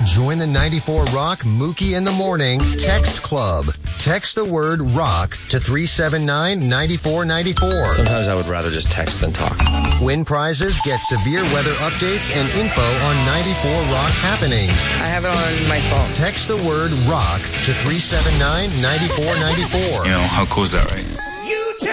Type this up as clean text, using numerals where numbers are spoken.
Join the 94 Rock Mookie in the Morning Text Club. Text the word rock to 379-9494. Sometimes I would rather just text than talk. Win prizes, get severe weather updates, and info on 94 Rock happenings. I have it on my phone. Text the word rock to 379-9494. You know, how cool is that, right?